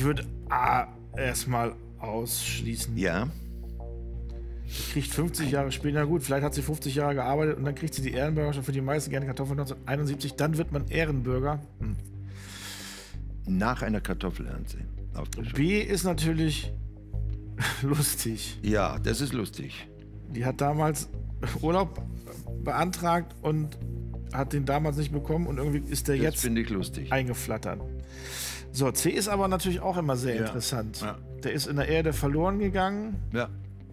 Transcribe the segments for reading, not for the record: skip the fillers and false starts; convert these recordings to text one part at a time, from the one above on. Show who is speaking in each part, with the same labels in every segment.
Speaker 1: würde A erstmal ausschließen.
Speaker 2: Ja.
Speaker 1: Die kriegt 50 Jahre später, na gut, vielleicht hat sie 50 Jahre gearbeitet und dann kriegt sie die Ehrenbürgerschaft für die meisten gerne Kartoffeln 1971, dann wird man Ehrenbürger.
Speaker 2: Nach einer Kartoffelernte.
Speaker 1: B ist natürlich lustig.
Speaker 2: Ja, das ist lustig.
Speaker 1: Die hat damals Urlaub beantragt und hat den damals nicht bekommen und irgendwie ist der
Speaker 2: Das
Speaker 1: jetzt
Speaker 2: finde ich lustig.
Speaker 1: eingeflattert. So, C ist aber natürlich auch immer sehr interessant.
Speaker 2: Ja.
Speaker 1: Der ist in der Erde verloren gegangen.
Speaker 2: Ja.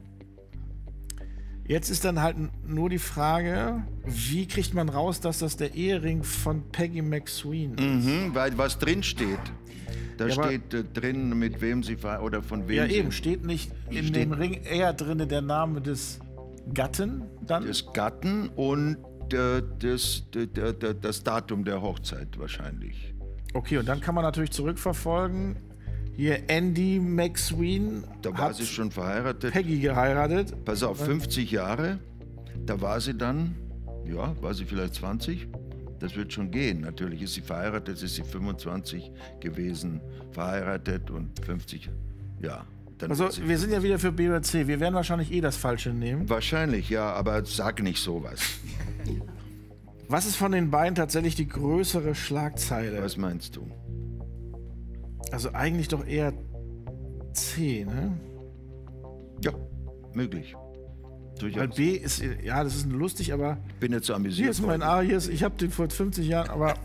Speaker 1: Jetzt ist dann halt nur die Frage, wie kriegt man raus, dass das der Ehering von Peggy McSween ist?
Speaker 2: Weil was drin steht. Da
Speaker 1: Ja,
Speaker 2: steht drin, mit wem sie oder von wem
Speaker 1: Ja,
Speaker 2: sie.
Speaker 1: eben, steht nicht in dem Ring eher drin der Name des Gatten dann?
Speaker 2: Des Gatten und das Datum der Hochzeit wahrscheinlich.
Speaker 1: Okay, und dann kann man natürlich zurückverfolgen. Hier Andy McSween
Speaker 2: Da war
Speaker 1: hat
Speaker 2: sie schon verheiratet.
Speaker 1: Peggy geheiratet.
Speaker 2: Pass auf, 50 Jahre. Da war sie dann, ja, war sie vielleicht 20? Das wird schon gehen. Natürlich ist sie verheiratet, ist sie 25 gewesen, verheiratet und 50, ja. Dann
Speaker 1: Also
Speaker 2: wird sie
Speaker 1: wir sind ja wieder für B oder C. Wir werden wahrscheinlich eh das Falsche nehmen.
Speaker 2: wahrscheinlich, ja, aber sag nicht sowas.
Speaker 1: Was ist von den beiden tatsächlich die größere Schlagzeile?
Speaker 2: Was meinst du?
Speaker 1: Also eigentlich doch eher C, ne?
Speaker 2: Ja, möglich.
Speaker 1: Weil
Speaker 2: Durchaus.
Speaker 1: B ist, ja, das ist lustig, aber
Speaker 2: Bin jetzt so amüsiert.
Speaker 1: hier ist mein
Speaker 2: worden.
Speaker 1: A, hier ist, ich habe den vor 50 Jahren, aber...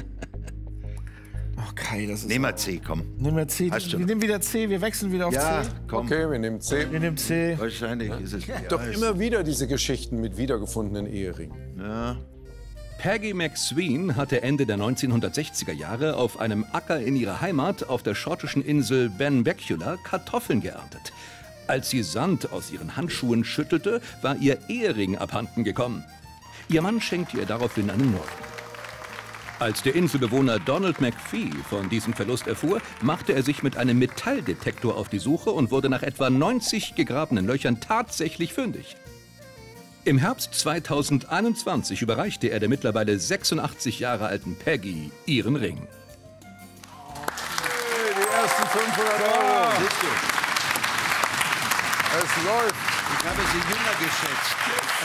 Speaker 1: Okay, das ist...
Speaker 2: Nehmen wir C, komm.
Speaker 1: Nehmen wir C.
Speaker 2: Hast du
Speaker 1: Wir
Speaker 2: noch?
Speaker 1: nehmen wieder C, wir wechseln wieder auf
Speaker 2: Ja,
Speaker 1: C.
Speaker 2: komm.
Speaker 3: Okay, wir nehmen C.
Speaker 1: Wir nehmen C.
Speaker 2: Wahrscheinlich ist es.
Speaker 3: Doch
Speaker 2: ja,
Speaker 3: immer wieder diese Geschichten mit wiedergefundenen Eheringen.
Speaker 2: Ja.
Speaker 4: Peggy McSween hatte Ende der 1960er Jahre auf einem Acker in ihrer Heimat auf der schottischen Insel Benbecula Kartoffeln geerntet. Als sie Sand aus ihren Handschuhen schüttelte, war ihr Ehering abhanden gekommen. Ihr Mann schenkte ihr daraufhin einen neuen. Als der Inselbewohner Donald McPhee von diesem Verlust erfuhr, machte er sich mit einem Metalldetektor auf die Suche und wurde nach etwa 90 gegrabenen Löchern tatsächlich fündig. Im Herbst 2021 überreichte er der mittlerweile 86 Jahre alten Peggy ihren Ring.
Speaker 3: Die ersten 500 Euro.
Speaker 2: Siehst du,
Speaker 3: Es läuft.
Speaker 2: ich habe sie jünger geschätzt.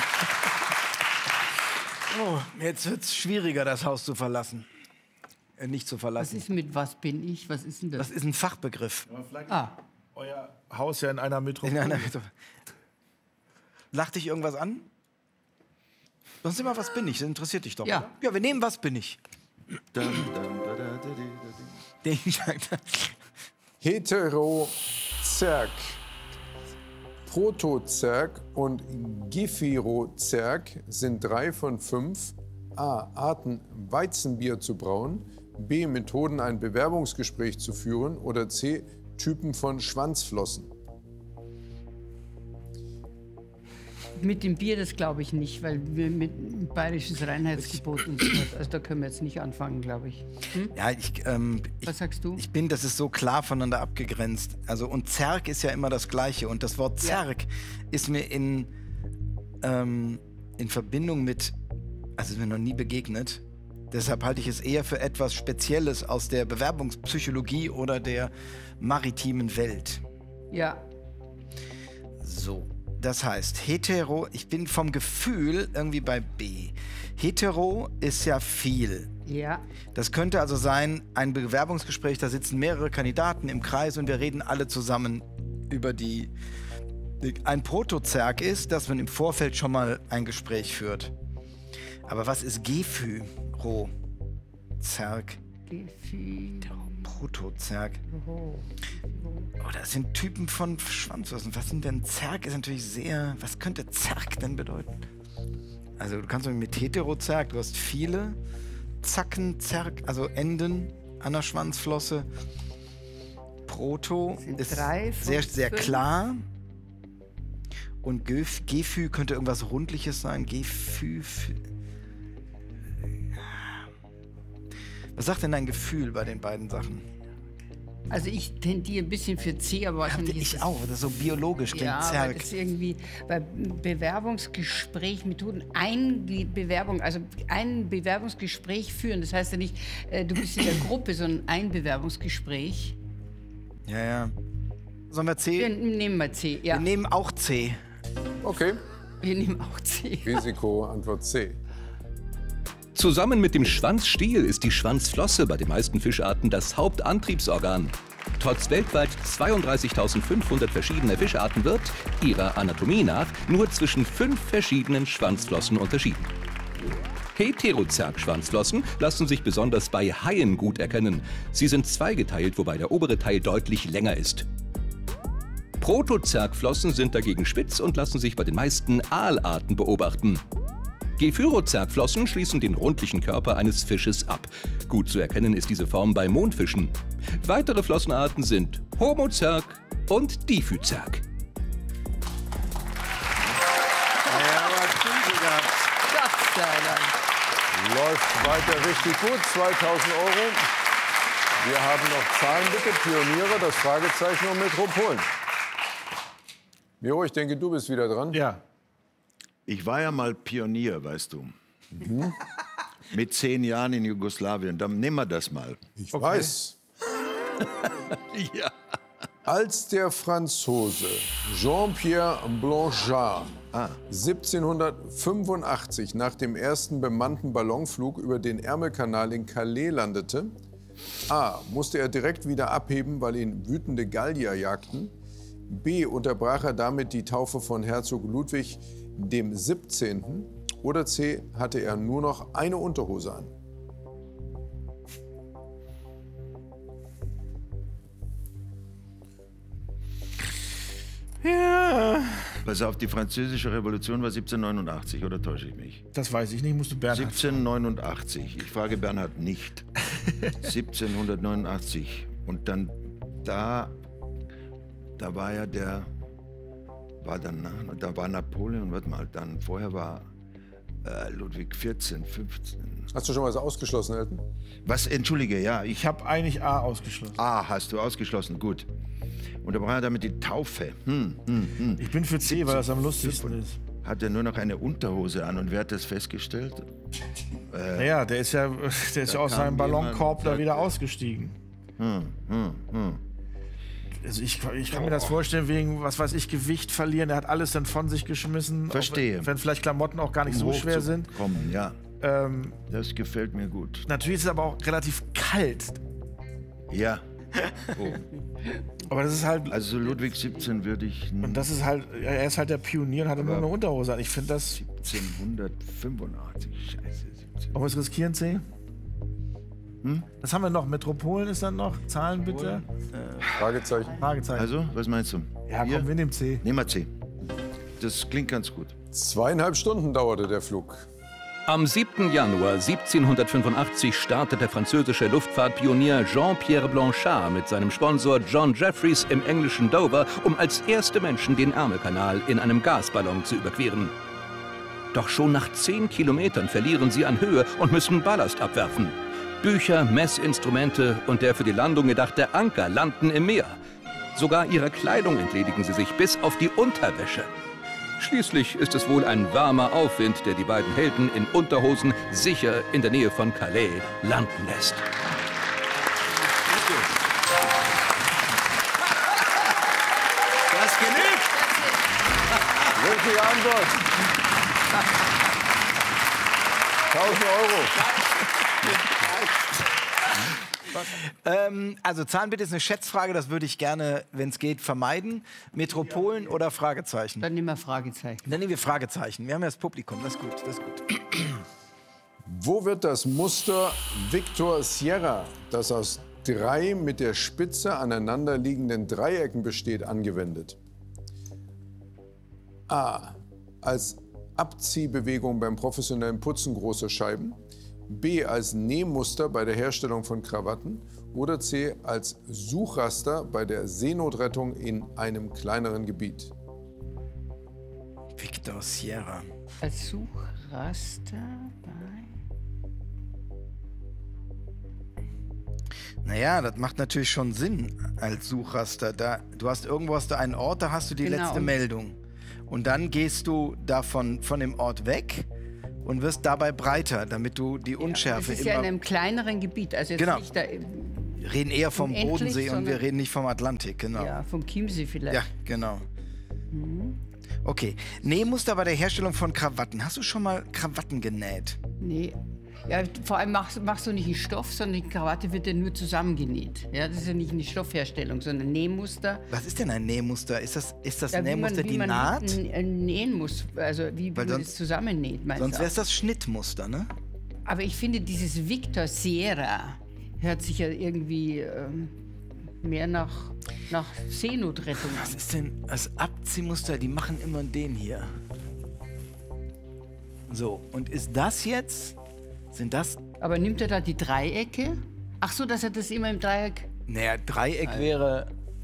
Speaker 5: Oh, jetzt wird es schwieriger, das Haus zu verlassen. Nicht zu
Speaker 6: Was
Speaker 5: verlassen.
Speaker 6: ist mit was bin ich? Was ist denn das?
Speaker 5: Das ist ein Fachbegriff.
Speaker 6: Ah,
Speaker 1: Euer Haus ja in einer Metropole.
Speaker 5: In einer Lacht dich irgendwas an? Sonst immer, was bin ich? Das interessiert dich doch.
Speaker 6: Ja.
Speaker 5: Oder? Ja, wir nehmen, was bin ich? Den
Speaker 3: Heterozerg, Protozerg und Gephirozerg sind 3 von 5. A. Arten, Weizenbier zu brauen. B. Methoden, ein Bewerbungsgespräch zu führen. Oder C. Typen von Schwanzflossen.
Speaker 6: mit dem Bier, das glaube ich nicht, weil wir mit dem bayerisches Reinheitsgebot und so weiter, also da können wir jetzt nicht anfangen, glaube ich. Hm?
Speaker 5: Ja,
Speaker 6: Was sagst du?
Speaker 5: das ist so klar voneinander abgegrenzt. Also, und Zerg ist ja immer das Gleiche. Und das Wort Zerg ist mir in Verbindung mit, also ist mir noch nie begegnet. Deshalb halte ich es eher für etwas Spezielles aus der Bewerbungspsychologie oder der maritimen Welt.
Speaker 6: Ja,
Speaker 5: So, das heißt, hetero, ich bin vom Gefühl irgendwie bei B. Hetero ist ja viel.
Speaker 6: ja,
Speaker 5: Das könnte also sein, ein Bewerbungsgespräch, da sitzen mehrere Kandidaten im Kreis und wir reden alle zusammen über die... Ein Protozerg ist, dass man im Vorfeld schon mal ein Gespräch führt. Aber was ist Gephiro? Zerg?
Speaker 6: Gefühl.
Speaker 5: Protozerg.
Speaker 6: Oh.
Speaker 5: Oh, das sind Typen von Schwanzlosen. Was sind denn Zerg? Ist natürlich sehr... Was könnte Zerg denn bedeuten? Also du kannst mit Heterozerg, du hast viele Zacken, Zerg, also Enden an der Schwanzflosse. Proto
Speaker 6: Sind
Speaker 5: ist
Speaker 6: 3 von
Speaker 5: sehr, sehr
Speaker 6: 5.
Speaker 5: klar. Und Gefü könnte irgendwas Rundliches sein. Gefü. Was sagt denn dein Gefühl bei den beiden Sachen?
Speaker 6: Also ich tendiere ein bisschen für C, aber wahrscheinlich ist
Speaker 5: Ich
Speaker 6: es-
Speaker 5: auch, das ist so biologisch klingt
Speaker 6: Ja, weil
Speaker 5: Zerg.
Speaker 6: das irgendwie bei Bewerbungsgespräch, Methoden, ein Bewerbungsgespräch führen. Das heißt ja nicht, du bist in der Gruppe, sondern ein Bewerbungsgespräch.
Speaker 5: Ja, ja. Sollen wir C?
Speaker 6: Wir nehmen mal C, ja.
Speaker 5: Wir nehmen auch C.
Speaker 3: Okay,
Speaker 6: Wir nehmen auch C.
Speaker 3: Risiko, Antwort C.
Speaker 4: Zusammen mit dem Schwanzstiel ist die Schwanzflosse bei den meisten Fischarten das Hauptantriebsorgan. Trotz weltweit 32.500 verschiedener Fischarten wird, ihrer Anatomie nach, nur zwischen 5 verschiedenen Schwanzflossen unterschieden. Heterozerg-Schwanzflossen lassen sich besonders bei Haien gut erkennen. Sie sind zweigeteilt, wobei der obere Teil deutlich länger ist. Protozergflossen sind dagegen spitz und lassen sich bei den meisten Aalarten beobachten. Gephyrozergflossen schließen den rundlichen Körper eines Fisches ab. Gut zu erkennen ist diese Form bei Mondfischen. Weitere Flossenarten sind Homozerg und Diphyzerg.
Speaker 5: Ja, aber Krise gehabt.
Speaker 6: Gott sei Dank.
Speaker 3: Läuft weiter richtig gut, 2000 Euro. Wir haben noch Zahlen, bitte, Pioniere, das Fragezeichen und Metropolen. Miro, ich denke, du bist wieder dran.
Speaker 1: Ja.
Speaker 2: Ich war ja mal Pionier, weißt du. Mit 10 Jahren in Jugoslawien. Dann nehmen wir das mal.
Speaker 3: Ich weiß.
Speaker 2: Ja.
Speaker 3: Als der Franzose Jean-Pierre Blanchard 1785 nach dem ersten bemannten Ballonflug über den Ärmelkanal in Calais landete, A. musste er direkt wieder abheben, weil ihn wütende Gallier jagten. B. unterbrach er damit die Taufe von Herzog Ludwig dem 17. Oder C. hatte er nur noch eine Unterhose an.
Speaker 1: Ja.
Speaker 2: Pass auf, die Französische Revolution war 1789, oder täusche ich mich?
Speaker 1: Das weiß ich nicht, musst du Bernhard.
Speaker 2: 1789. Ich frage Bernhard nicht. 1789. Und dann da war ja da war Napoleon, warte mal, dann vorher war Ludwig 14, 15.
Speaker 3: Hast du schon was ausgeschlossen, Elton?
Speaker 2: Was, entschuldige, ja,
Speaker 1: Ich habe eigentlich A ausgeschlossen.
Speaker 2: hast du ausgeschlossen, gut. Und da war er damit die Taufe.
Speaker 1: Ich bin für C, weil das am lustigsten ist.
Speaker 2: Hat er nur noch eine Unterhose an und wer hat das festgestellt?
Speaker 1: Naja, der ist ja aus seinem Ballonkorb da wieder ausgestiegen. Also ich kann mir das vorstellen, wegen, was weiß ich, Gewicht verlieren. Er hat alles dann von sich geschmissen.
Speaker 2: Verstehe.
Speaker 1: Auch wenn vielleicht Klamotten auch gar nicht so schwer sind.
Speaker 2: Kommen, ja. Das gefällt mir gut.
Speaker 1: Natürlich ist es aber auch relativ kalt.
Speaker 2: Ja. Oh.
Speaker 1: Aber das ist halt.
Speaker 2: Also Ludwig 17 würde ich
Speaker 1: Und das ist halt, er ist halt der Pionier und hatte nur eine Unterhose an. Ich finde das.
Speaker 2: 1785, scheiße. 17.
Speaker 1: Ob wir es riskieren, C? Was haben wir noch? Metropolen ist dann noch? Zahlen bitte?
Speaker 3: Fragezeichen.
Speaker 1: Fragezeichen.
Speaker 2: Also, was meinst du?
Speaker 1: Ja, komm, wir nehmen C.
Speaker 2: Nehmen wir C. Das klingt ganz gut.
Speaker 3: 2,5 Stunden dauerte der Flug.
Speaker 4: Am 7. Januar 1785 startet der französische Luftfahrtpionier Jean-Pierre Blanchard mit seinem Sponsor John Jeffreys im englischen Dover, um als erste Menschen den Ärmelkanal in einem Gasballon zu überqueren. Doch schon nach 10 Kilometern verlieren sie an Höhe und müssen Ballast abwerfen. Bücher, Messinstrumente und der für die Landung gedachte Anker landen im Meer. Sogar ihrer Kleidung entledigen sie sich bis auf die Unterwäsche. Schließlich ist es wohl ein warmer Aufwind, der die beiden Helden in Unterhosen sicher in der Nähe von Calais landen lässt.
Speaker 2: Das genügt!
Speaker 3: Richtige Antwort. 1000 Euro.
Speaker 5: Also Zahnbild ist eine Schätzfrage, das würde ich gerne, wenn es geht, vermeiden. Metropolen oder Fragezeichen?
Speaker 6: Dann nehmen wir Fragezeichen.
Speaker 5: Dann nehmen wir Fragezeichen. Wir haben ja das Publikum, das ist gut, das ist gut.
Speaker 3: Wo wird das Muster Victor Sierra, das aus 3 mit der Spitze aneinander liegenden Dreiecken besteht, angewendet? A. Als Abziehbewegung beim professionellen Putzen großer Scheiben. B. Als Nähmuster bei der Herstellung von Krawatten. Oder C. Als Suchraster bei der Seenotrettung in einem kleineren Gebiet.
Speaker 5: Victor Sierra.
Speaker 6: Als Suchraster bei.
Speaker 5: Naja, das macht natürlich schon Sinn als Suchraster. Du hast irgendwo einen Ort, da hast du die
Speaker 6: Genau.
Speaker 5: letzte Meldung. Und dann gehst du davon von dem Ort weg und wirst dabei breiter, damit du die Unschärfe
Speaker 6: Es ist ja in
Speaker 5: immer...
Speaker 6: einem kleineren Gebiet, also jetzt
Speaker 5: Genau.
Speaker 6: nicht da.
Speaker 5: reden eher vom
Speaker 6: Unendlich,
Speaker 5: Bodensee und wir
Speaker 6: sondern-
Speaker 5: reden nicht vom Atlantik, genau.
Speaker 6: Ja, vom Chiemsee vielleicht.
Speaker 5: Ja, genau. Okay. Nähmuster bei der Herstellung von Krawatten. Hast du schon mal Krawatten genäht?
Speaker 6: Nee. Ja, vor allem machst du nicht einen Stoff, sondern die Krawatte wird ja nur zusammengenäht. Ja, das ist ja nicht eine Stoffherstellung, sondern Nähmuster.
Speaker 5: Was ist denn ein Nähmuster? Ist das
Speaker 6: Ja,
Speaker 5: Nähmuster die Naht?
Speaker 6: nähen muss, also wie
Speaker 5: Weil
Speaker 6: man
Speaker 5: sonst-
Speaker 6: das zusammennäht. meines
Speaker 5: Sonst wäre es
Speaker 6: Erachtens.
Speaker 5: das Schnittmuster, ne?
Speaker 6: Aber ich finde, dieses Victor Sierra hört sich ja irgendwie mehr nach Seenotrettung
Speaker 5: Was
Speaker 6: an.
Speaker 5: ist denn das Abziehmuster? Die machen immer den hier. So, und ist das jetzt? Sind das?
Speaker 6: Aber nimmt er da die Dreiecke? Ach so, dass er das immer im Dreieck...
Speaker 5: Naja, Dreieck wäre.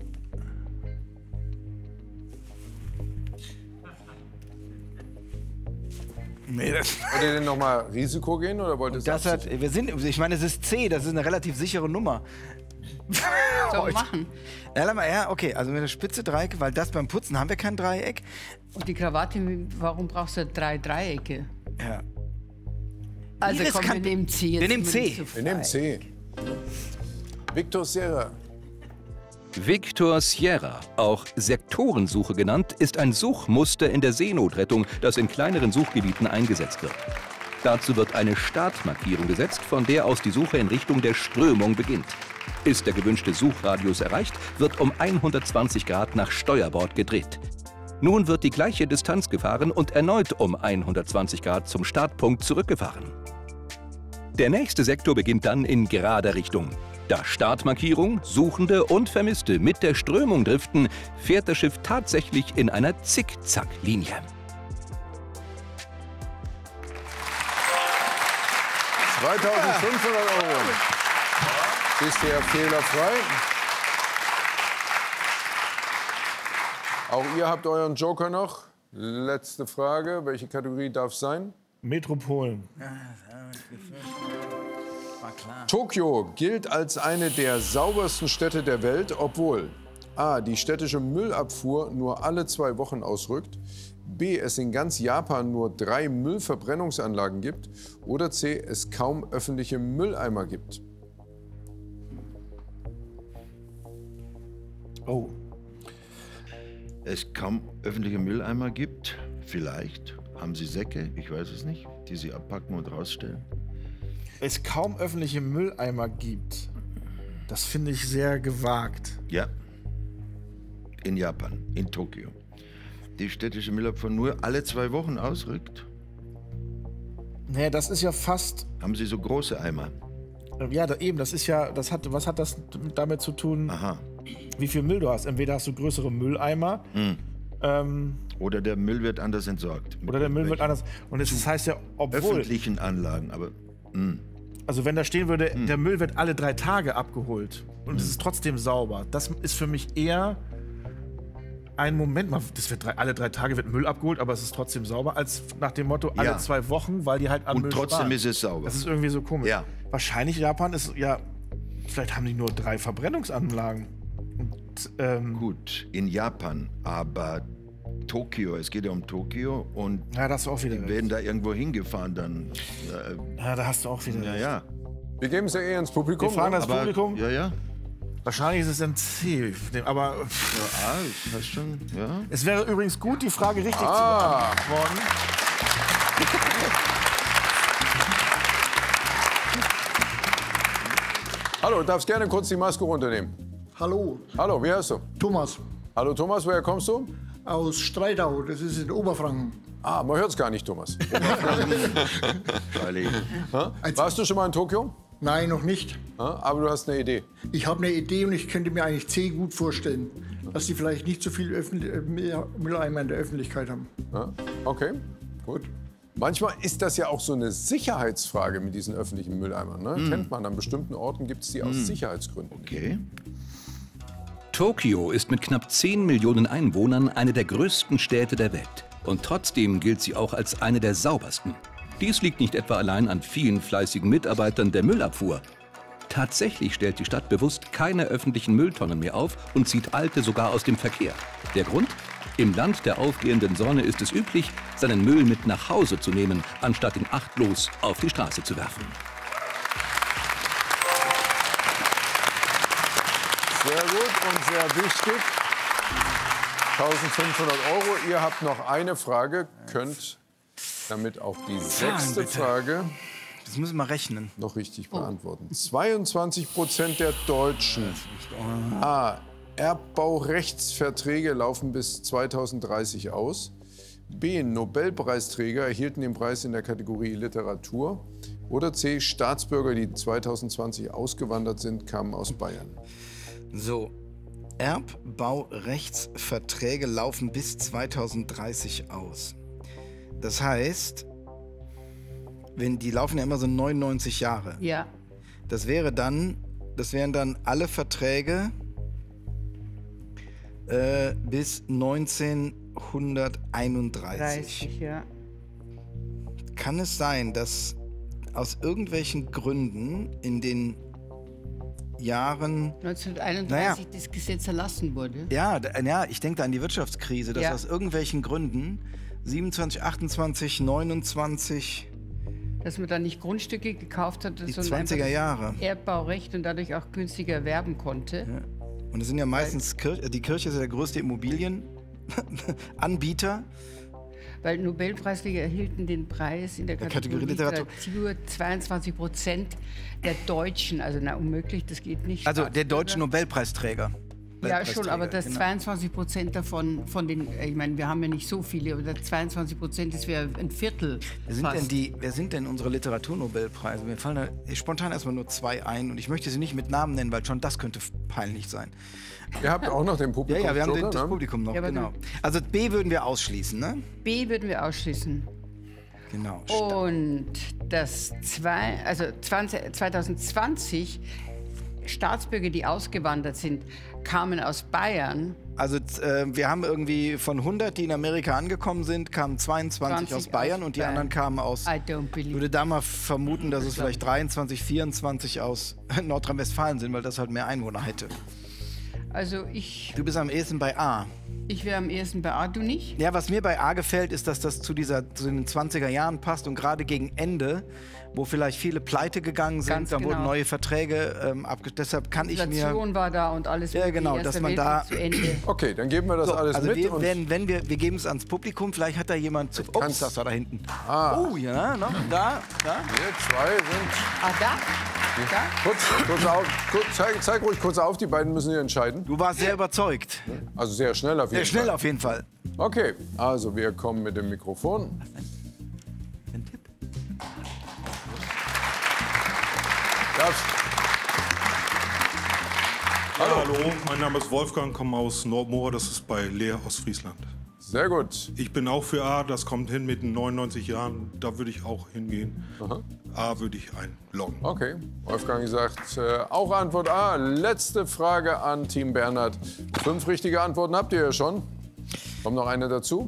Speaker 5: Nee, das.
Speaker 3: Wollt ihr denn nochmal Risiko gehen oder wollt ihr es
Speaker 5: Das hat,
Speaker 3: absichern?
Speaker 5: ich meine, es ist C, das ist eine relativ sichere Nummer.
Speaker 6: Soll man machen.
Speaker 5: Ja, okay, also mit der Spitze Dreieck, weil das beim Putzen haben wir kein Dreieck.
Speaker 6: Und die Krawatte, warum brauchst du 3 Dreiecke?
Speaker 5: Ja.
Speaker 6: Also
Speaker 5: Iris
Speaker 6: komm, wir
Speaker 5: kann-
Speaker 6: nehmen C jetzt.
Speaker 5: wir nehmen
Speaker 6: immer
Speaker 5: C.
Speaker 6: nicht so
Speaker 3: Wir nehmen
Speaker 6: frei.
Speaker 3: C. Victor Sierra.
Speaker 4: Victor Sierra, auch Sektorensuche genannt, ist ein Suchmuster in der Seenotrettung, das in kleineren Suchgebieten eingesetzt wird. Dazu wird eine Startmarkierung gesetzt, von der aus die Suche in Richtung der Strömung beginnt. Ist der gewünschte Suchradius erreicht, wird um 120 Grad nach Steuerbord gedreht. Nun wird die gleiche Distanz gefahren und erneut um 120 Grad zum Startpunkt zurückgefahren. Der nächste Sektor beginnt dann in gerader Richtung. Da Startmarkierung, Suchende und Vermisste mit der Strömung driften, fährt das Schiff tatsächlich in einer Zickzacklinie.
Speaker 3: 2500 Euro. Bisher fehlerfrei. Auch ihr habt euren Joker noch. Letzte Frage. Welche Kategorie darf es sein?
Speaker 1: Metropolen.
Speaker 5: War klar.
Speaker 3: Tokio gilt als eine der saubersten Städte der Welt, obwohl a. die städtische Müllabfuhr nur alle 2 Wochen ausrückt, b. es in ganz Japan nur 3 Müllverbrennungsanlagen gibt oder c. es kaum öffentliche Mülleimer gibt.
Speaker 1: Oh.
Speaker 2: Es kaum öffentliche Mülleimer gibt, vielleicht. Haben Sie Säcke, ich weiß es nicht, die Sie abpacken und rausstellen?
Speaker 1: Es kaum öffentliche Mülleimer gibt. Das finde ich sehr gewagt.
Speaker 2: Ja. In Japan, in Tokio. Die städtische Müllabfuhr nur alle 2 Wochen ausrückt.
Speaker 1: Naja, das ist ja fast.
Speaker 2: Haben Sie so große Eimer?
Speaker 1: Ja, eben, das ist ja. Was hat das damit zu tun,
Speaker 2: Aha.
Speaker 1: wie viel Müll du hast? Entweder hast du größere Mülleimer
Speaker 2: Oder der Müll wird anders entsorgt.
Speaker 1: oder der Müll wird anders. Und das heißt ja, obwohl.
Speaker 2: Öffentlichen Anlagen, aber
Speaker 1: Also, wenn da stehen würde, der Müll wird alle 3 Tage abgeholt und es ist trotzdem sauber, das ist für mich eher ein Moment mal, das wird alle 3 Tage wird Müll abgeholt, aber es ist trotzdem sauber, als nach dem Motto alle
Speaker 2: Ja.
Speaker 1: 2 Wochen, weil die halt am
Speaker 2: und
Speaker 1: Müll
Speaker 2: trotzdem
Speaker 1: sparen.
Speaker 2: ist es sauber.
Speaker 1: Das ist irgendwie so komisch.
Speaker 2: Ja.
Speaker 1: Wahrscheinlich Japan ist ja, vielleicht haben die nur 3 Verbrennungsanlagen. Und,
Speaker 2: Gut, in Japan, aber Tokio, es geht ja um Tokio und
Speaker 1: ja, da hast du auch wieder
Speaker 2: die
Speaker 1: recht.
Speaker 2: werden da irgendwo hingefahren dann.
Speaker 1: Ja, da hast du auch wieder
Speaker 2: Ja,
Speaker 1: recht.
Speaker 2: ja.
Speaker 3: Wir geben es ja eher ins Publikum.
Speaker 1: Wir fragen
Speaker 3: ne?
Speaker 1: das Publikum.
Speaker 2: Ja, ja.
Speaker 1: Wahrscheinlich ist es ein C. Aber
Speaker 2: Ja, das heißt schon, ja.
Speaker 1: es wäre übrigens gut, die Frage richtig zu
Speaker 3: Ah.
Speaker 1: beantworten.
Speaker 3: Hallo, du darfst gerne kurz die Maske runternehmen.
Speaker 7: Hallo,
Speaker 3: Hallo, wie heißt du?
Speaker 7: Thomas
Speaker 3: Hallo Thomas, woher kommst du?
Speaker 7: aus Streitau, das ist in Oberfranken.
Speaker 3: Ah, man hört es gar nicht, Thomas.
Speaker 2: Freilich.
Speaker 3: Warst du schon mal in Tokio?
Speaker 7: Nein, noch nicht.
Speaker 3: Aber du hast eine Idee.
Speaker 7: Ich habe eine Idee und ich könnte mir eigentlich C gut vorstellen, dass die vielleicht nicht so viel Mülleimer in der Öffentlichkeit haben.
Speaker 3: Ja? Okay, gut. Manchmal ist das ja auch so eine Sicherheitsfrage mit diesen öffentlichen Mülleimern. Ne? Kennt man, an bestimmten Orten gibt es die aus Sicherheitsgründen.
Speaker 2: Okay.
Speaker 4: Tokio ist mit knapp 10 Millionen Einwohnern eine der größten Städte der Welt. Und trotzdem gilt sie auch als eine der saubersten. Dies liegt nicht etwa allein an vielen fleißigen Mitarbeitern der Müllabfuhr. Tatsächlich stellt die Stadt bewusst keine öffentlichen Mülltonnen mehr auf und zieht alte sogar aus dem Verkehr. Der Grund? Im Land der aufgehenden Sonne ist es üblich, seinen Müll mit nach Hause zu nehmen, anstatt ihn achtlos auf die Straße zu werfen.
Speaker 3: Sehr gut und sehr wichtig. 1.500 €. Ihr habt noch eine Frage, könnt damit auch die sechste Frage
Speaker 5: Das müssen wir rechnen.
Speaker 3: noch richtig beantworten. 22% der Deutschen. A. Erbbaurechtsverträge laufen bis 2030 aus. B. Nobelpreisträger erhielten den Preis in der Kategorie Literatur. Oder C. Staatsbürger, die 2020 ausgewandert sind, kamen aus Bayern.
Speaker 5: So, Erbbaurechtsverträge laufen bis 2030 aus. Das heißt, die laufen ja immer so 99 Jahre.
Speaker 6: Ja.
Speaker 5: Das wären dann alle Verträge bis 1931.
Speaker 6: 30, ja.
Speaker 5: Kann es sein, dass aus irgendwelchen Gründen in den Jahren
Speaker 6: 1931 das Gesetz erlassen wurde.
Speaker 5: Ja, ich denke da an die Wirtschaftskrise, dass aus irgendwelchen Gründen 27, 28, 29,
Speaker 6: Dass man dann nicht Grundstücke gekauft hat,
Speaker 5: die
Speaker 6: sondern
Speaker 5: 20er
Speaker 6: einfach
Speaker 5: Jahre.
Speaker 6: Erbbaurecht und dadurch auch günstiger erwerben konnte.
Speaker 5: Ja. Und es sind ja meistens, die Kirche ist ja der größte Immobilienanbieter.
Speaker 6: Weil Nobelpreisträger erhielten den Preis in der Kategorie Literatur 22% der Deutschen. Also unmöglich, das geht nicht.
Speaker 5: Also der deutsche Nobelpreisträger.
Speaker 6: Ja, schon, aber das 22% davon, von den, ich meine, wir haben ja nicht so viele, aber das 22%, das wäre ein Viertel.
Speaker 5: Wer sind denn unsere Literaturnobelpreise? Mir fallen da spontan erstmal nur 2 ein und ich möchte sie nicht mit Namen nennen, weil schon das könnte peinlich sein.
Speaker 3: Ihr habt auch noch den Publikum.
Speaker 5: Ja, wir haben das Publikum noch, genau. Also B würden wir ausschließen, ne?
Speaker 6: B würden wir ausschließen.
Speaker 5: Genau.
Speaker 6: Und das 2020 Staatsbürger, die ausgewandert sind, kamen aus Bayern.
Speaker 5: Also wir haben irgendwie von 100, die in Amerika angekommen sind, kamen 22 aus Bayern und die anderen kamen aus...
Speaker 6: I don't believe.
Speaker 5: Ich würde da mal vermuten, dass es vielleicht 23, 24 aus Nordrhein-Westfalen sind, weil das halt mehr Einwohner hätte.
Speaker 6: Also
Speaker 5: Du bist am ehesten bei A.
Speaker 6: Ich wäre am ehesten bei A, du nicht?
Speaker 5: Ja, was mir bei A gefällt, ist, dass das zu den 20er Jahren passt und gerade gegen Ende, wo vielleicht viele pleite gegangen sind,
Speaker 6: Ganz
Speaker 5: dann
Speaker 6: genau.
Speaker 5: wurden neue Verträge deshalb kann ich mir...
Speaker 6: Inflation war da und alles.
Speaker 5: Ja, genau, dass man da...
Speaker 6: Zu Ende.
Speaker 3: Okay, dann geben wir das alles
Speaker 5: also
Speaker 3: mit.
Speaker 5: wir geben es ans Publikum, vielleicht hat da jemand... Ups, das war da hinten. Oh, ja, noch da.
Speaker 3: Wir zwei sind...
Speaker 6: Ah, da?
Speaker 3: Zeig ruhig kurz auf, die beiden müssen hier entscheiden.
Speaker 5: Du warst sehr überzeugt.
Speaker 3: Also sehr schnell auf jeden
Speaker 5: Sehr schnell
Speaker 3: Fall.
Speaker 5: auf jeden Fall.
Speaker 3: Okay, also wir kommen mit dem Mikrofon.
Speaker 5: Ein Tipp.
Speaker 8: Hallo, mein Name ist Wolfgang, komme aus Nordmoor, das ist bei Leer, Ostfriesland.
Speaker 3: Sehr gut.
Speaker 8: Ich bin auch für A, das kommt hin mit den 99 Jahren, da würde ich auch hingehen.
Speaker 3: Aha.
Speaker 8: A würde ich einloggen.
Speaker 3: Okay, Wolfgang sagt auch Antwort A. Letzte Frage an Team Bernhard. 5 richtige Antworten habt ihr ja schon. Kommt noch eine dazu?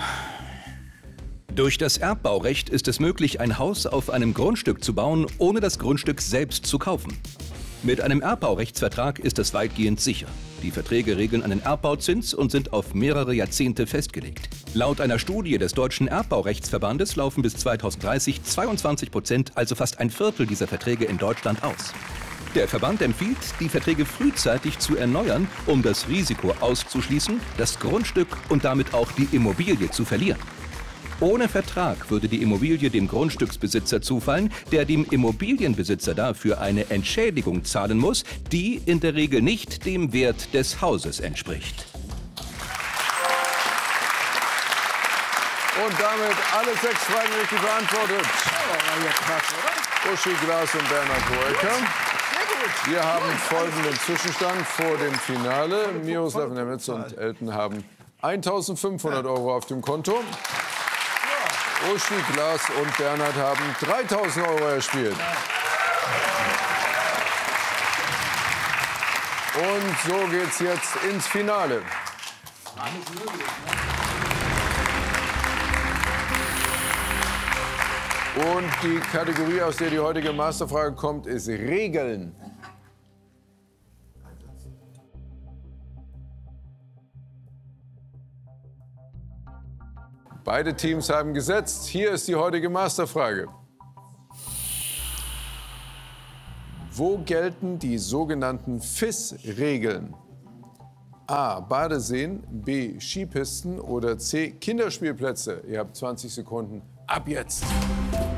Speaker 4: Durch das Erbbaurecht ist es möglich, ein Haus auf einem Grundstück zu bauen, ohne das Grundstück selbst zu kaufen. Mit einem Erbbaurechtsvertrag ist es weitgehend sicher. Die Verträge regeln einen Erbbauzins und sind auf mehrere Jahrzehnte festgelegt. Laut einer Studie des Deutschen Erbbaurechtsverbandes laufen bis 2030 22%, also fast ein Viertel dieser Verträge in Deutschland aus. Der Verband empfiehlt, die Verträge frühzeitig zu erneuern, um das Risiko auszuschließen, das Grundstück und damit auch die Immobilie zu verlieren. Ohne Vertrag würde die Immobilie dem Grundstücksbesitzer zufallen, der dem Immobilienbesitzer dafür eine Entschädigung zahlen muss, die in der Regel nicht dem Wert des Hauses entspricht.
Speaker 3: Und damit alle 6 Fragen richtig beantwortet. Uschi Glas und Bernhard Hoeker. Wir haben folgenden Zwischenstand vor dem Finale. Miroslav Nemetz und Elton haben 1.500 € auf dem Konto. Uschi, Glas und Bernhard haben 3.000 € erspielt. Und so geht's jetzt ins Finale. Und die Kategorie, aus der die heutige Masterfrage kommt, ist Regeln. Beide Teams haben gesetzt. Hier ist die heutige Masterfrage. Wo gelten die sogenannten FIS-Regeln? A. Badeseen, B. Skipisten oder C. Kinderspielplätze? Ihr habt 20 Sekunden. Ab jetzt!